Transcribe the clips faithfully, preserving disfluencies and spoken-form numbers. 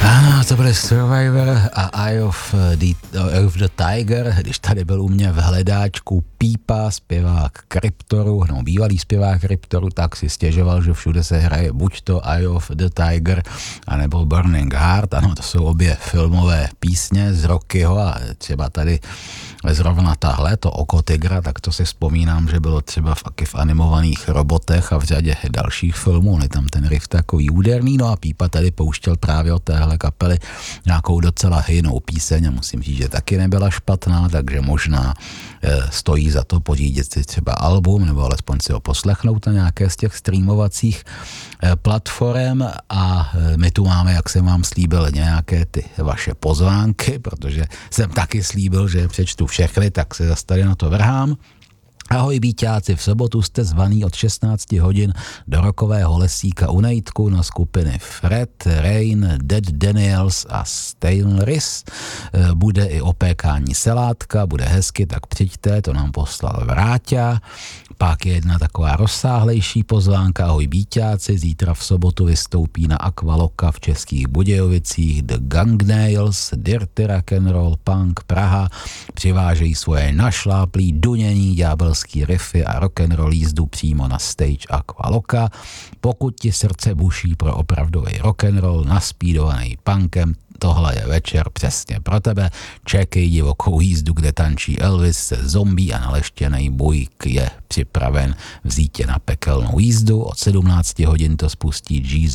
Ah, to byl Survivor a Eye of the, Eye of the Tiger, když tady byl u mě v hledáčku Pípa, zpěvák Kryptoru, no bývalý zpěvák Kryptoru, tak si stěžoval, že všude se hraje buď to Eye of the Tiger, anebo Burning Heart, ano, to jsou obě filmové písně z Rockyho a třeba tady zrovna tahle, to Oko tygra, tak to si vzpomínám, že bylo třeba v, v animovaných Robotech a v řadě dalších filmů, on je tam ten riff takový úderný, no a Pípa tady pouštěl právě od téhle kapely nějakou docela jinou píseň a musím říct, že taky nebyla špatná, takže možná e, stojí za to pořídit si třeba album, nebo alespoň si ho poslechnout na nějaké z těch streamovacích e, platform a e, my tu máme, jak jsem vám slíbil, nějaké ty vaše pozvánky, protože jsem taky slíbil, že přečtu všechny, tak se zase tady na to vrhám. Ahoj bíťáci, v sobotu jste zvaný od šestnáct hodin do rokového lesíka u Nejtku na skupiny Fred, Rain, Dead Daniels a Stainless. Bude i opékání selátka, bude hezky, tak přijďte, to nám poslal Vráťa. Pak je jedna taková rozsáhlejší pozvánka, ahoj bíťáci, zítra v sobotu vystoupí na Aqualoka v Českých Budějovicích The Gangnails, Dirty Rock'n'Roll Punk Praha, přivážejí svoje našláplý dunění, ďábelský riffy a rock'n'roll jízdu přímo na stage Aqualoka. Pokud ti srdce buší pro opravdový rock'n'roll naspídovaný punkem, tohle je večer přesně pro tebe. Čekej divokou jízdu, kde tančí Elvis se zombie a naleštěnej Bujk je připraven vzít tě na pekelnou jízdu. Od sedmnáct hodin to spustí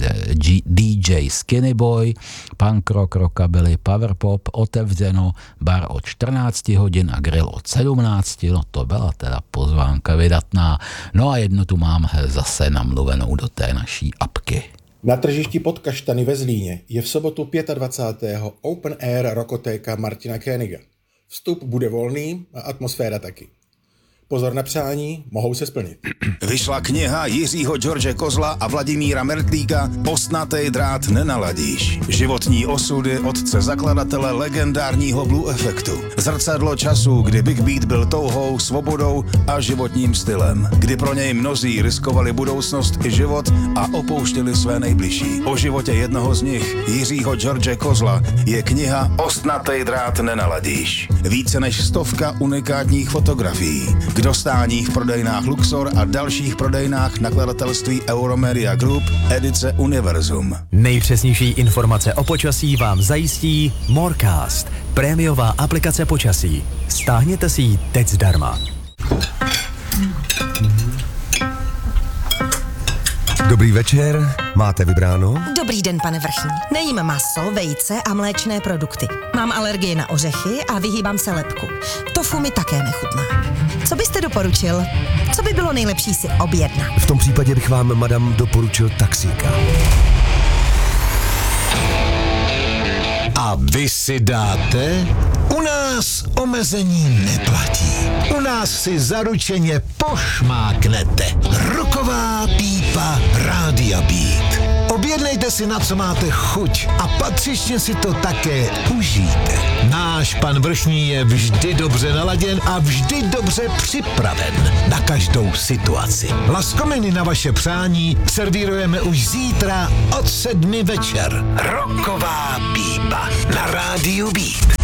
G- D J Skinny Boy, punk rock, rockabilly, power pop, otevřeno, bar od čtrnáct hodin a grill od sedmnáct. No to byla teda pozvánka vydatná. No a jednu tu mám zase namluvenou do té naší apky. Na tržišti pod Kaštany ve Zlíně je v sobotu dvacátého pátého Open Air Rockotéka Martina Koeniga. Vstup bude volný a atmosféra taky. Pozor na přání, mohou se splnit. Vyšla kniha Jiřího George Kozla a Vladimíra Mertlíka Ostnatej drát nenaladíš. Životní osudy otce zakladatele legendárního Blue Effectu. Zrcadlo času, kdy Big Beat byl touhou, svobodou a životním stylem. Kdy pro něj mnozí riskovali budoucnost i život a opouštěli své nejbližší. O životě jednoho z nich, Jiřího George Kozla, je kniha Ostnatej drát nenaladíš. Více než stovka unikátních fotografií. K dostání v prodejnách Luxor a dalších prodejnách nakladatelství Euromedia Group edice Univerzum. Nejpřesnější informace o počasí vám zajistí Morecast, prémiová aplikace počasí. Stáhněte si ji teď zdarma. Dobrý večer, máte vybráno? Dobrý den, pane Vrchní. Nejím maso, vejce a mléčné produkty. Mám alergii na ořechy a vyhýbám se lepku. Tofu mi také nechutná. Co byste doporučil? Co by bylo nejlepší si objednat? V tom případě bych vám, madam, doporučil taxíka. A vy si dáte? U nás omezení neplatí. U nás si zaručeně pošmáknete. Rocková pípa Rádia Beat. Objednejte si, na co máte chuť a patřičně si to také užijte. Náš pan Vrchní je vždy dobře naladěn a vždy dobře připraven na každou situaci. Laskominy na vaše přání servírujeme už zítra od sedmi večer. Rocková pípa na Rádiu Beat.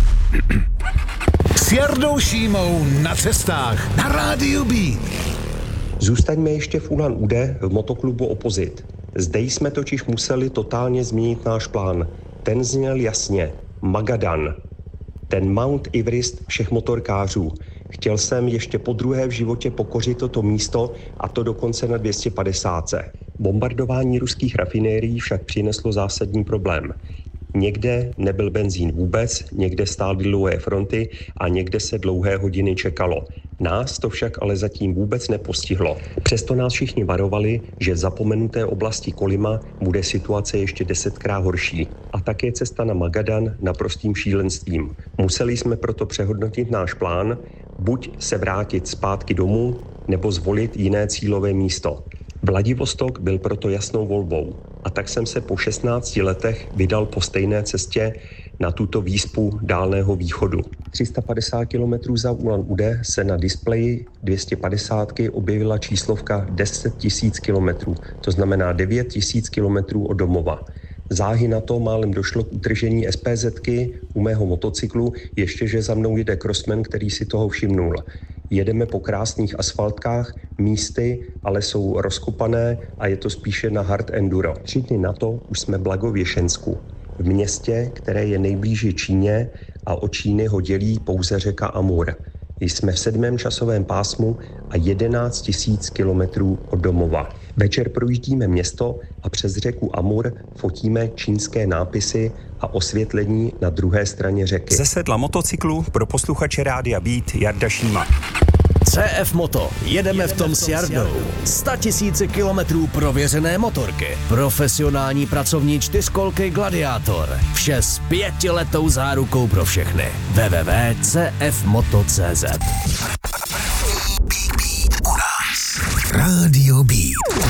S Jardou Šímou na cestách na Rádiu Beat. Zůstaňme ještě v Ulan Ude v motoklubu Opozit. Zde jsme totiž museli totálně změnit náš plán. Ten zněl jasně. Magadan. Ten Mount Everest všech motorkářů. Chtěl jsem ještě po druhé v životě pokořit toto místo, a to dokonce na dvě stě padesát. Bombardování ruských rafinérií však přineslo zásadní problém. Někde nebyl benzín vůbec, někde stály dlouhé fronty a někde se dlouhé hodiny čekalo. Nás to však ale zatím vůbec nepostihlo. Přesto nás všichni varovali, že v zapomenuté oblasti Kolima bude situace ještě desetkrát horší. A tak je cesta na Magadan naprostým šílenstvím. Museli jsme proto přehodnotit náš plán, buď se vrátit zpátky domů, nebo zvolit jiné cílové místo. Vladivostok byl proto jasnou volbou. A tak jsem se po šestnácti letech vydal po stejné cestě na tuto výspu Dálného východu. tři sta padesát kilometrů za Ulan Ude se na displeji dvě stě padesát objevila číslovka deset tisíc kilometrů, to znamená devět tisíc kilometrů od domova. Záhy na to málem došlo k utržení SPZky u mého motocyklu, ještě že za mnou jede crossman, který si toho všimnul. Jedeme po krásných asfaltkách, místy ale jsou rozkopané a je to spíše na hard enduro. Tři dny na to už jsme v Blagověšensku, v městě, které je nejblíže Číně a od Číny ho dělí pouze řeka Amur. Jsme v sedmém časovém pásmu a jedenáct tisíc kilometrů od domova. Večer projíždíme město a přes řeku Amur fotíme čínské nápisy a osvětlení na druhé straně řeky. Ze sedla motocyklu pro posluchače Rádia Beat Jarda Šíma. C F Moto. Jedeme v tom s Jardou. sto tisíc kilometrů prověřené motorky. Profesionální pracovní čtyřkolky Gladiátor. Vše s pětiletou zárukou pro všechny. w w w tečka c f moto tečka c z U nás. Rádio Beat.